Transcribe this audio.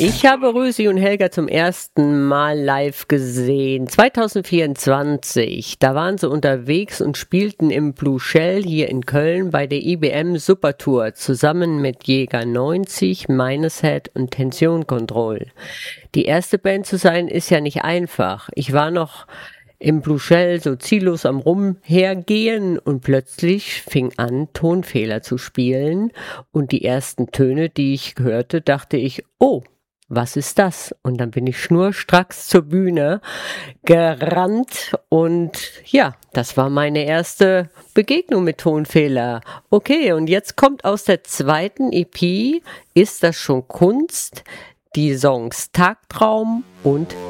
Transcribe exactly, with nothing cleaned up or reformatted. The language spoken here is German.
Ich habe Rösi und Helga zum ersten Mal live gesehen. zwanzig vierundzwanzig. Da waren sie unterwegs und spielten im Blue Shell hier in Köln bei der I B M Supertour zusammen mit Jäger neunzig, Minus Head und Tension Control. Die erste Band zu sein ist ja nicht einfach. Ich war noch im Blue Shell so ziellos am Rumhergehen und plötzlich fing an, Tonfehler zu spielen und die ersten Töne, die ich hörte, dachte ich, oh, was ist das? Und dann bin ich schnurstracks zur Bühne gerannt und ja, das war meine erste Begegnung mit Tonfehler. Okay, und jetzt kommt aus der zweiten E P, Ist das schon Kunst? Die Songs Tagtraum und